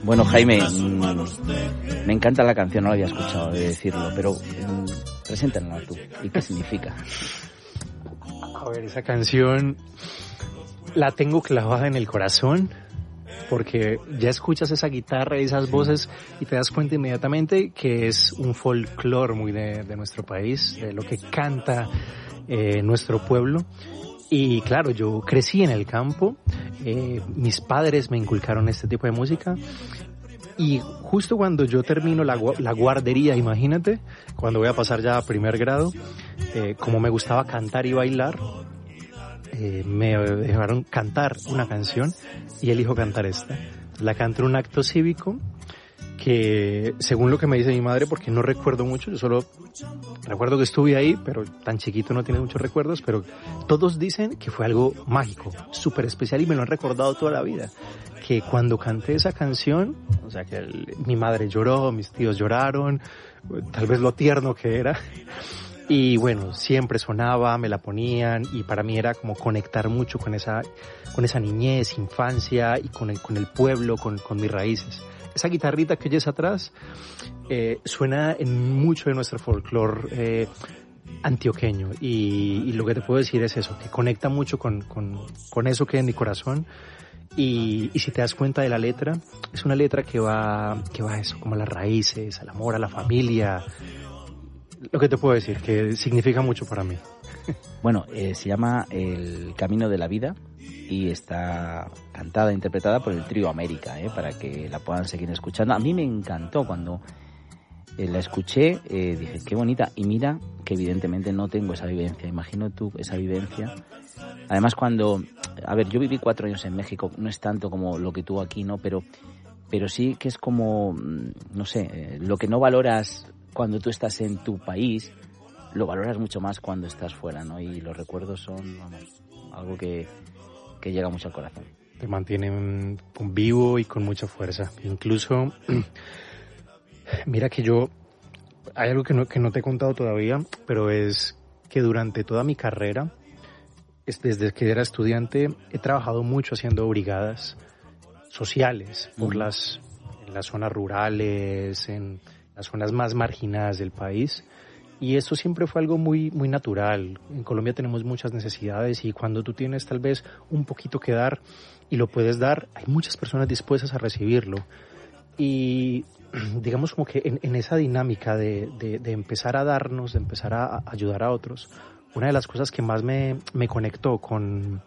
Bueno, Jaime, me encanta la canción, no la había escuchado, de decirlo, pero preséntanosla tú. ¿Y qué significa? A ver, esa canción la tengo clavada en el corazón, porque ya escuchas esa guitarra y esas voces y te das cuenta inmediatamente que es un folclore muy de nuestro país, de lo que canta nuestro pueblo. Y claro, yo crecí en el campo, mis padres me inculcaron este tipo de música y justo cuando yo termino la guardería, imagínate, cuando voy a pasar ya a primer grado, como me gustaba cantar y bailar, me dejaron cantar una canción y elijo cantar esta. La canto en un acto cívico que, según lo que me dice mi madre, porque no recuerdo mucho, yo solo recuerdo que estuve ahí, pero tan chiquito no tiene muchos recuerdos, pero todos dicen que fue algo mágico, súper especial y me lo han recordado toda la vida. Que cuando canté esa canción, o sea, que mi madre lloró, mis tíos lloraron, tal vez lo tierno que era. Y bueno, siempre sonaba, me la ponían y para mí era como conectar mucho con esa niñez, infancia y con el pueblo, con mis raíces. Esa guitarrita que oyes atrás suena en mucho de nuestro folclore antioqueño y lo que te puedo decir es eso, que conecta mucho con eso que hay en mi corazón y si te das cuenta de la letra, es una letra que va a eso, como a las raíces, al amor, a la familia. Lo que te puedo decir, que significa mucho para mí. Bueno, se llama El Camino de la Vida y está cantada e interpretada por el Trío América, para que la puedan seguir escuchando. A mí me encantó cuando la escuché, dije, qué bonita. Y mira que evidentemente no tengo esa vivencia. Imagino tú esa vivencia. Además yo viví 4 años en México, no es tanto como lo que tú aquí, ¿no? Pero sí que es como, no sé, lo que no valoras cuando tú estás en tu país, lo valoras mucho más cuando estás fuera, ¿no? Y los recuerdos son, algo que llega mucho al corazón. Te mantienen vivo y con mucha fuerza. Incluso, mira que hay algo que no te he contado todavía, pero es que durante toda mi carrera, desde que era estudiante, he trabajado mucho haciendo brigadas sociales en las zonas rurales, en las zonas más marginadas del país. Y esto siempre fue algo muy, muy natural. En Colombia tenemos muchas necesidades y cuando tú tienes tal vez un poquito que dar y lo puedes dar, hay muchas personas dispuestas a recibirlo. Y digamos como que en esa dinámica de empezar a darnos, de empezar a ayudar a otros, una de las cosas que más me conectó con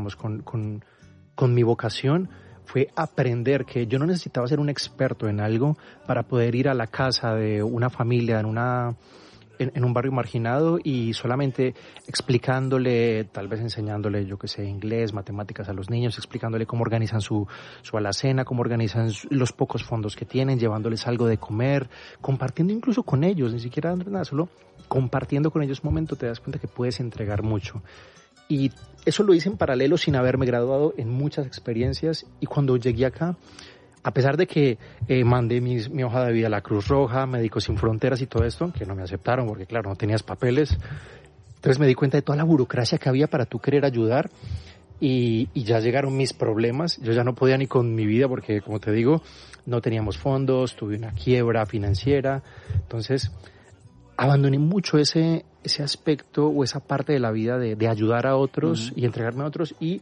mi vocación fue aprender que yo no necesitaba ser un experto en algo para poder ir a la casa de una familia en un barrio marginado y solamente explicándole, tal vez enseñándole, yo que sé, inglés, matemáticas a los niños, explicándole cómo organizan su alacena, cómo organizan los pocos fondos que tienen, llevándoles algo de comer, compartiendo incluso con ellos, ni siquiera dando nada, solo compartiendo con ellos un momento te das cuenta que puedes entregar mucho. Y eso lo hice en paralelo sin haberme graduado en muchas experiencias y cuando llegué acá, a pesar de que mandé mi hoja de vida a la Cruz Roja, Médicos Sin Fronteras y todo esto, que no me aceptaron porque claro, no tenías papeles, entonces me di cuenta de toda la burocracia que había para tú querer ayudar y ya llegaron mis problemas, yo ya no podía ni con mi vida porque como te digo, no teníamos fondos, tuve una quiebra financiera, entonces abandoné mucho ese aspecto o esa parte de la vida de ayudar a otros y entregarme a otros y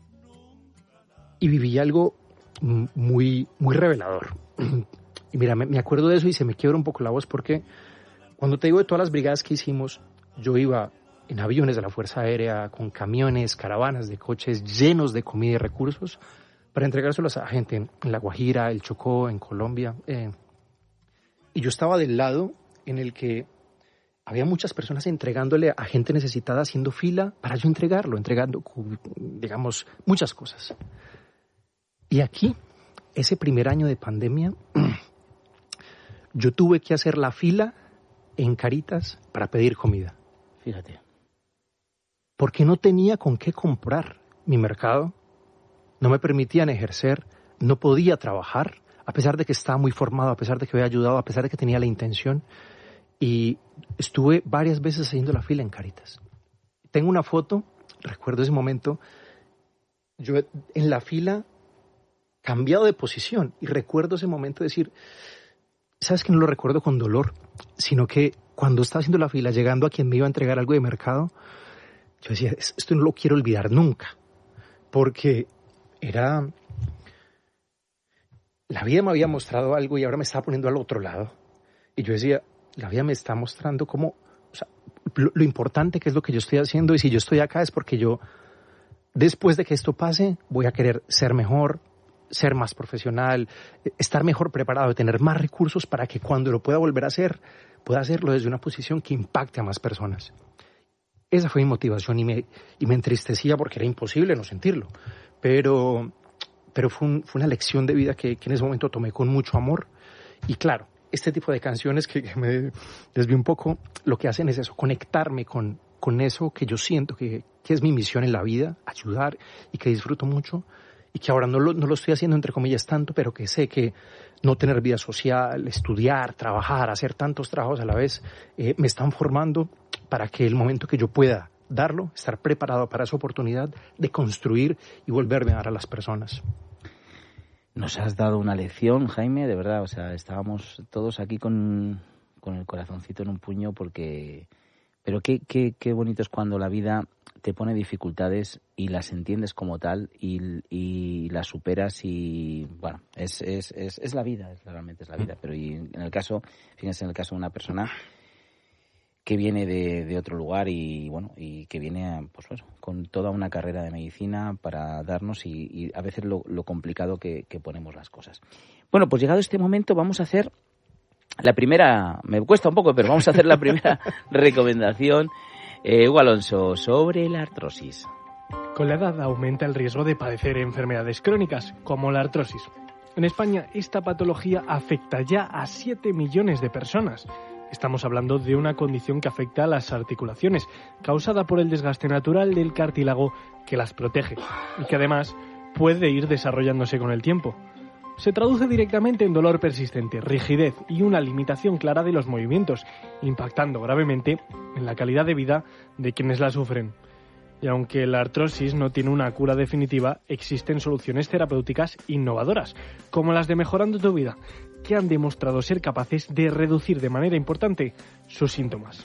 viví algo muy, muy revelador. Y mira, me acuerdo de eso y se me quiebra un poco la voz porque cuando te digo de todas las brigadas que hicimos, yo iba en aviones de la Fuerza Aérea, con camiones, caravanas de coches llenos de comida y recursos para entregárselos a gente en La Guajira, el Chocó, en Colombia. Y yo estaba del lado en el que había muchas personas entregándole a gente necesitada, haciendo fila para yo entregando, digamos, muchas cosas. Y aquí, ese primer año de pandemia, yo tuve que hacer la fila en Caritas para pedir comida. Fíjate. Porque no tenía con qué comprar. Mi mercado no me permitían ejercer, no podía trabajar, a pesar de que estaba muy formado, a pesar de que había ayudado, a pesar de que tenía la intención. Y estuve varias veces haciendo la fila en Caritas. Tengo una foto, recuerdo ese momento, yo en la fila cambiado de posición. Y recuerdo ese momento de decir, ¿sabes que no lo recuerdo con dolor? Sino que cuando estaba haciendo la fila, llegando a quien me iba a entregar algo de mercado, yo decía, esto no lo quiero olvidar nunca. Porque la vida me había mostrado algo y ahora me estaba poniendo al otro lado. Y yo decía, la vida me está mostrando cómo, o sea, lo importante que es lo que yo estoy haciendo, y si yo estoy acá es porque yo, después de que esto pase, voy a querer ser mejor, ser más profesional, estar mejor preparado, tener más recursos para que cuando lo pueda volver a hacer, pueda hacerlo desde una posición que impacte a más personas. Esa fue mi motivación y me entristecía porque era imposible no sentirlo. Pero fue una lección de vida que en ese momento tomé con mucho amor. Y claro, este tipo de canciones que me desvío un poco, lo que hacen es eso, conectarme con eso que yo siento que es mi misión en la vida, ayudar, y que disfruto mucho, y que ahora no lo estoy haciendo entre comillas tanto, pero que sé que no tener vida social, estudiar, trabajar, hacer tantos trabajos a la vez, me están formando para que el momento que yo pueda darlo, estar preparado para esa oportunidad de construir y volverme a dar a las personas. Nos has dado una lección, Jaime, de verdad. O sea, estábamos todos aquí con el corazoncito en un puño porque... Pero qué bonito es cuando la vida te pone dificultades y las entiendes como tal y las superas y... Bueno, es la vida, realmente es la vida. Pero en el caso, fíjense, en el caso de una persona que viene de otro lugar y bueno, y que viene pues con toda una carrera de medicina para darnos y a veces lo complicado que ponemos las cosas. Bueno, pues llegado este momento vamos a hacer la primera, me cuesta un poco, pero vamos a hacer la primera recomendación, Hugo Alonso, sobre la artrosis. Con la edad aumenta el riesgo de padecer enfermedades crónicas, como la artrosis. En España, esta patología afecta ya a 7 millones de personas. Estamos hablando de una condición que afecta a las articulaciones, causada por el desgaste natural del cartílago que las protege, y que además puede ir desarrollándose con el tiempo. Se traduce directamente en dolor persistente, rigidez y una limitación clara de los movimientos, impactando gravemente en la calidad de vida de quienes la sufren. Y aunque la artrosis no tiene una cura definitiva, existen soluciones terapéuticas innovadoras, como las de Mejorando tu Vida, que han demostrado ser capaces de reducir de manera importante sus síntomas.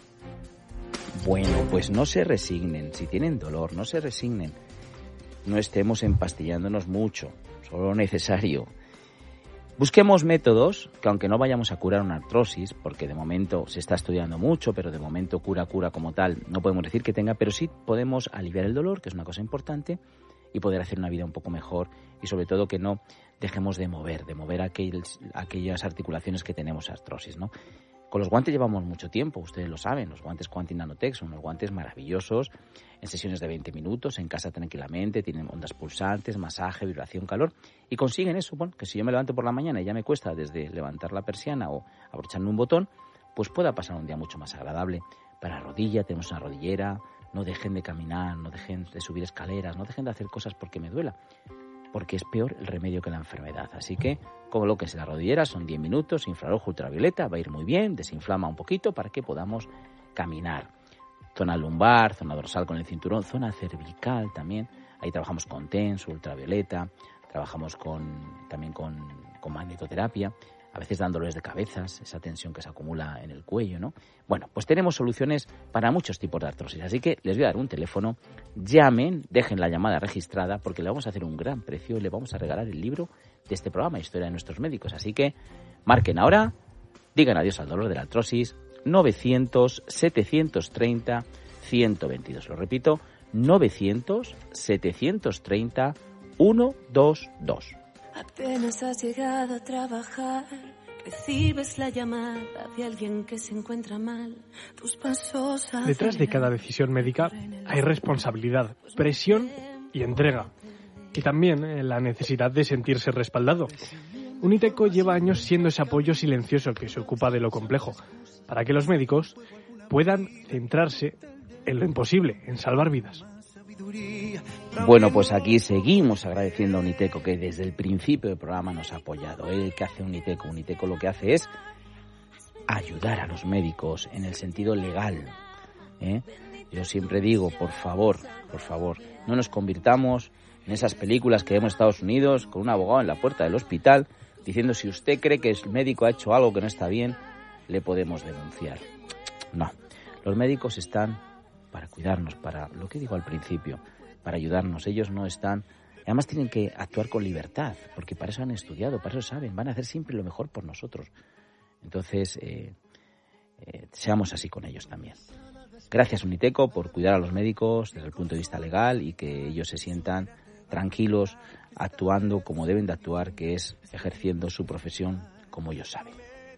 Bueno, pues no se resignen. Si tienen dolor, no se resignen. No estemos empastillándonos mucho, solo lo necesario. Busquemos métodos que, aunque no vayamos a curar una artrosis, porque de momento se está estudiando mucho, pero de momento cura como tal no podemos decir que tenga, pero sí podemos aliviar el dolor, que es una cosa importante, y poder hacer una vida un poco mejor, y sobre todo que no dejemos de mover aquellas articulaciones que tenemos artrosis, ¿no? Con los guantes llevamos mucho tiempo, ustedes lo saben, los guantes Quantic Nanotech son unos guantes maravillosos, en sesiones de 20 minutos, en casa tranquilamente, tienen ondas pulsantes, masaje, vibración, calor, y consiguen eso, bueno, que si yo me levanto por la mañana y ya me cuesta desde levantar la persiana o abrocharme un botón, pues pueda pasar un día mucho más agradable. Para la rodilla tenemos una rodillera, no dejen de caminar, no dejen de subir escaleras, no dejen de hacer cosas porque me duela, porque es peor el remedio que la enfermedad. Así que colóquense la rodillera, son 10 minutos, infrarrojo ultravioleta, va a ir muy bien, desinflama un poquito para que podamos caminar. Zona lumbar, zona dorsal con el cinturón, zona cervical también, ahí trabajamos con TENS, ultravioleta, trabajamos también con magnetoterapia, a veces dan dolores de cabezas, esa tensión que se acumula en el cuello, ¿no? Bueno, pues tenemos soluciones para muchos tipos de artrosis, así que les voy a dar un teléfono, llamen, dejen la llamada registrada, porque le vamos a hacer un gran precio y le vamos a regalar el libro de este programa, Historia de nuestros médicos, así que marquen ahora, digan adiós al dolor de la artrosis, 900-730-122, lo repito, 900-730-122. Apenas has llegado a trabajar, recibes la llamada de alguien que se encuentra mal. Tus pasos detrás de cada decisión médica hay responsabilidad, presión y entrega. Y también la necesidad de sentirse respaldado. Uniteco lleva años siendo ese apoyo silencioso que se ocupa de lo complejo, para que los médicos puedan centrarse en lo imposible, en salvar vidas. Bueno, pues aquí seguimos agradeciendo a Uniteco, que desde el principio del programa nos ha apoyado. ¿Qué hace Uniteco? Uniteco lo que hace es ayudar a los médicos en el sentido legal. Yo siempre digo, por favor, no nos convirtamos en esas películas que vemos en Estados Unidos, con un abogado en la puerta del hospital, diciendo si usted cree que el médico ha hecho algo que no está bien, le podemos denunciar. No, los médicos están para cuidarnos, para lo que digo al principio, para ayudarnos. Ellos no están... Además tienen que actuar con libertad, porque para eso han estudiado, para eso saben, van a hacer siempre lo mejor por nosotros. Entonces, seamos así con ellos también. Gracias, Uniteco, por cuidar a los médicos desde el punto de vista legal y que ellos se sientan tranquilos, actuando como deben de actuar, que es ejerciendo su profesión como ellos saben.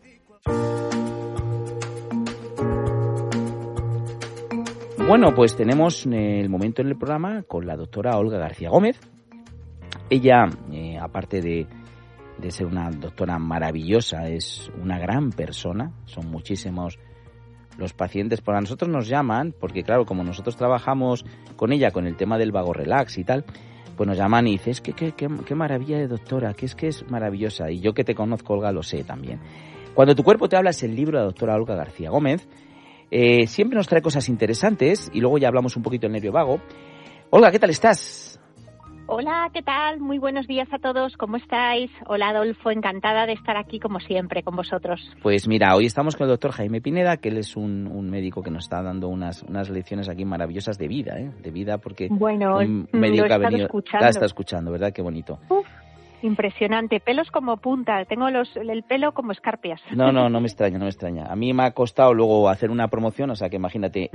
Bueno, pues tenemos el momento en el programa con la doctora Olga García Gómez. Ella, aparte de ser una doctora maravillosa, es una gran persona. Son muchísimos los pacientes. Para nosotros nos llaman, porque claro, como nosotros trabajamos con ella, con el tema del vago relax y tal, pues nos llaman y dicen, es que qué maravilla de doctora, que es maravillosa. Y yo que te conozco, Olga, lo sé también. Cuando tu cuerpo te habla es el libro de la doctora Olga García Gómez. Siempre nos trae cosas interesantes y luego ya hablamos un poquito del nervio vago. Olga, ¿qué tal estás? Hola, ¿qué tal? Muy buenos días a todos, ¿cómo estáis? Hola, Adolfo, encantada de estar aquí como siempre con vosotros. Pues mira, hoy estamos con el doctor Jaime Pineda, que él es un médico que nos está dando unas lecciones aquí maravillosas de vida, porque bueno, un médico lo he ha venido, escuchando. la está escuchando, ¿verdad? Qué bonito. Impresionante, pelos como punta, tengo el pelo como escarpias. No me extraña. A mí me ha costado luego hacer una promoción, o sea que imagínate.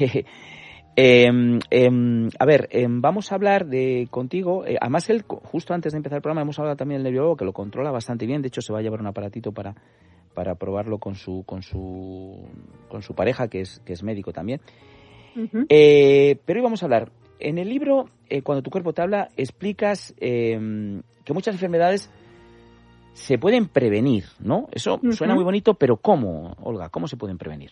Vamos a hablar contigo. Además, él, justo antes de empezar el programa, hemos hablado también del nervio vago, que lo controla bastante bien. De hecho, se va a llevar un aparatito para probarlo con su pareja, que es médico también. Uh-huh. Pero hoy vamos a hablar. En el libro, cuando tu cuerpo te habla, explicas que muchas enfermedades se pueden prevenir, ¿no? Eso suena muy bonito, pero ¿cómo, Olga? ¿Cómo se pueden prevenir?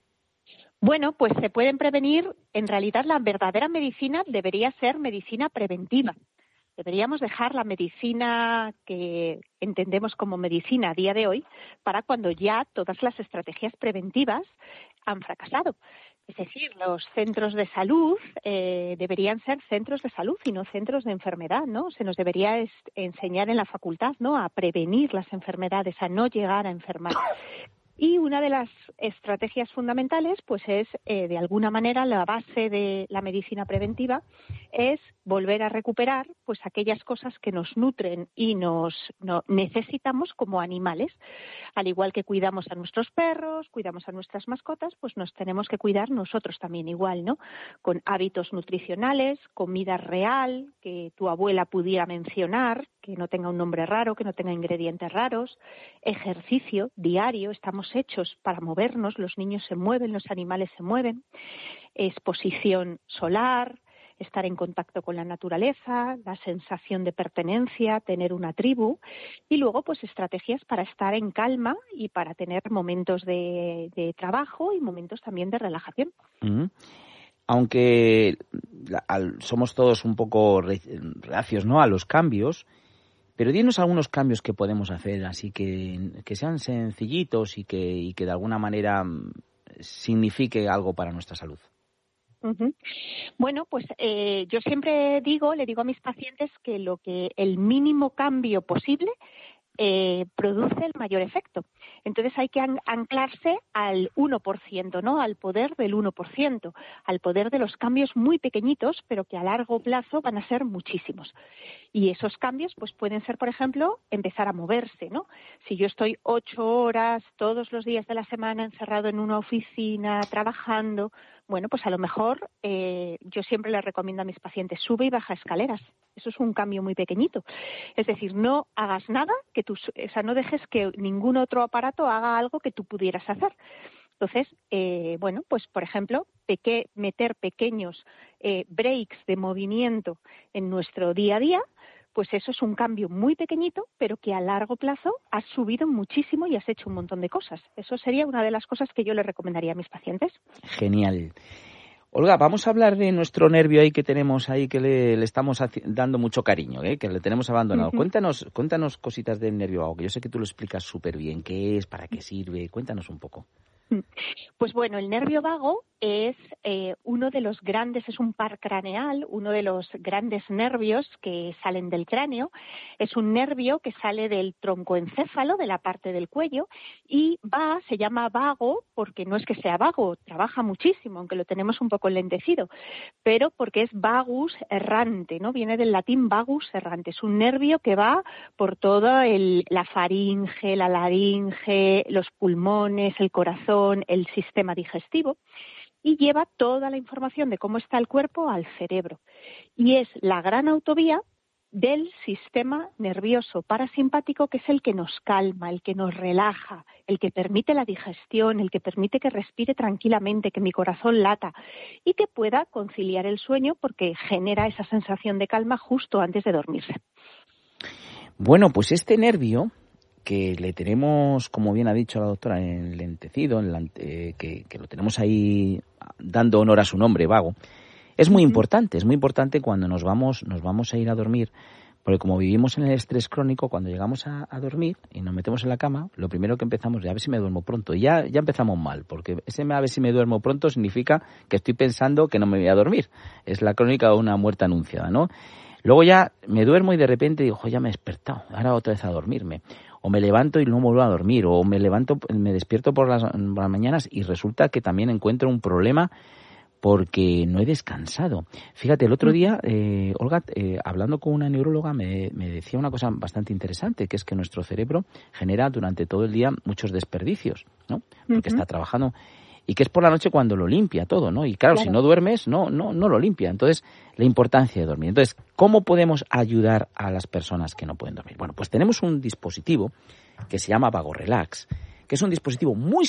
Bueno, pues se pueden prevenir. En realidad, la verdadera medicina debería ser medicina preventiva. Deberíamos dejar la medicina que entendemos como medicina a día de hoy para cuando ya todas las estrategias preventivas han fracasado. Es decir, los centros de salud deberían ser centros de salud y no centros de enfermedad, ¿no? Se nos debería enseñar en la facultad, ¿no?, a prevenir las enfermedades, a no llegar a enfermar. Y una de las estrategias fundamentales, pues es, de alguna manera, la base de la medicina preventiva, es volver a recuperar pues aquellas cosas que nos nutren y necesitamos como animales. Al igual que cuidamos a nuestros perros, cuidamos a nuestras mascotas, pues nos tenemos que cuidar nosotros también igual, ¿no? Con hábitos nutricionales, comida real, que tu abuela pudiera mencionar, que no tenga un nombre raro, que no tenga ingredientes raros, ejercicio diario, estamos hechos para movernos, los niños se mueven, los animales se mueven, exposición solar, estar en contacto con la naturaleza, la sensación de pertenencia, tener una tribu y luego pues estrategias para estar en calma y para tener momentos de trabajo y momentos también de relajación. Uh-huh. Aunque somos todos un poco reacios, ¿no?, a los cambios, pero dinos algunos cambios que podemos hacer así que sean sencillitos y que de alguna manera signifique algo para nuestra salud. Uh-huh. Bueno, pues yo siempre le digo a mis pacientes que el mínimo cambio posible produce el mayor efecto. Entonces hay que anclarse al 1%, ¿no?, al poder del 1%, al poder de los cambios muy pequeñitos, pero que a largo plazo van a ser muchísimos. Y esos cambios pues pueden ser, por ejemplo, empezar a moverse, ¿no? Si yo estoy 8 horas todos los días de la semana encerrado en una oficina, trabajando, bueno, pues a lo mejor yo siempre les recomiendo a mis pacientes, sube y baja escaleras. Eso es un cambio muy pequeñito. Es decir, no hagas nada, no dejes que ningún otro aparato haga algo que tú pudieras hacer. Entonces, pues por ejemplo, meter pequeños breaks de movimiento en nuestro día a día, pues eso es un cambio muy pequeñito, pero que a largo plazo has subido muchísimo y has hecho un montón de cosas. Eso sería una de las cosas que yo le recomendaría a mis pacientes. Genial. Olga, vamos a hablar de nuestro nervio ahí que tenemos ahí, que le estamos dando mucho cariño, que le tenemos abandonado. Uh-huh. Cuéntanos cositas del nervio vago, que yo sé que tú lo explicas súper bien. ¿Qué es? ¿Para qué sirve? Cuéntanos un poco. Pues bueno, el nervio vago es uno de los grandes, es un par craneal, uno de los grandes nervios que salen del cráneo. Es un nervio que sale del troncoencéfalo, de la parte del cuello, y se llama vago porque no es que sea vago, trabaja muchísimo, aunque lo tenemos un poco enlentecido, pero porque es vagus errante, ¿no? Viene del latín vagus errante. Es un nervio que va por toda la faringe, la laringe, los pulmones, el corazón, el sistema digestivo, y lleva toda la información de cómo está el cuerpo al cerebro. Y es la gran autovía del sistema nervioso parasimpático, que es el que nos calma, el que nos relaja, el que permite la digestión, el que permite que respire tranquilamente, que mi corazón lata y que pueda conciliar el sueño porque genera esa sensación de calma justo antes de dormirse. Bueno, pues este nervio que le tenemos, como bien ha dicho la doctora, enlentecido, que lo tenemos ahí dando honor a su nombre, vago, es muy importante cuando nos vamos a ir a dormir, porque como vivimos en el estrés crónico, cuando llegamos a dormir y nos metemos en la cama, lo primero que empezamos es a ver si me duermo pronto. Ya empezamos mal, porque ese a ver si me duermo pronto significa que estoy pensando que no me voy a dormir. Es la crónica de una muerte anunciada, ¿no? Luego ya me duermo y de repente digo, ya me he despertado, ahora otra vez a dormirme. O me levanto y no vuelvo a dormir, o me despierto por las mañanas y resulta que también encuentro un problema porque no he descansado. Fíjate, el otro día, Olga, hablando con una neuróloga, me decía una cosa bastante interesante, que es que nuestro cerebro genera durante todo el día muchos desperdicios, ¿no? Porque está trabajando, y que es por la noche cuando lo limpia todo, ¿no? Y claro, si no duermes, no lo limpia. Entonces, la importancia de dormir. Entonces, ¿cómo podemos ayudar a las personas que no pueden dormir? Bueno, pues tenemos un dispositivo que se llama Vago Relax, que es un dispositivo muy